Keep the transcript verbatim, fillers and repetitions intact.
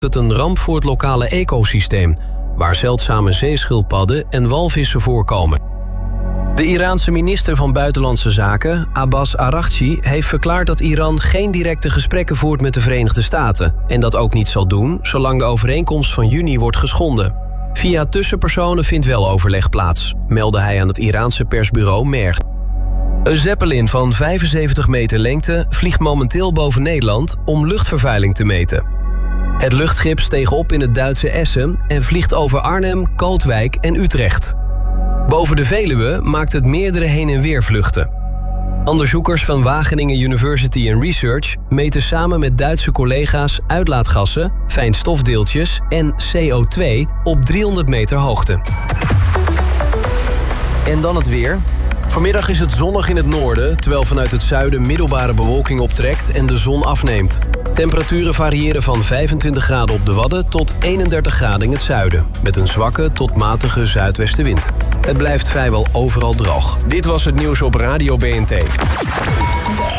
het een ramp voor het lokale ecosysteem, waar zeldzame zeeschildpadden en walvissen voorkomen. De Iraanse minister van Buitenlandse Zaken, Abbas Araghchi, heeft verklaard dat Iran geen directe gesprekken voert met de Verenigde Staten en dat ook niet zal doen zolang de overeenkomst van juni wordt geschonden. Via tussenpersonen vindt wel overleg plaats, meldde hij aan het Iraanse persbureau Mer. Een Zeppelin van vijfenzeventig meter lengte vliegt momenteel boven Nederland om luchtvervuiling te meten. Het luchtschip steeg op in het Duitse Essen en vliegt over Arnhem, Kootwijk en Utrecht. Boven de Veluwe maakt het meerdere heen- en weervluchten. Onderzoekers van Wageningen University and Research meten samen met Duitse collega's uitlaatgassen, fijnstofdeeltjes en C O twee op driehonderd meter hoogte. En dan het weer. Vanmiddag is het zonnig in het noorden, terwijl vanuit het zuiden middelbare bewolking optrekt en de zon afneemt. Temperaturen variëren van vijfentwintig graden op de Wadden tot eenendertig graden in het zuiden, met een zwakke tot matige zuidwestenwind. Het blijft vrijwel overal droog. Dit was het nieuws op Radio B N T.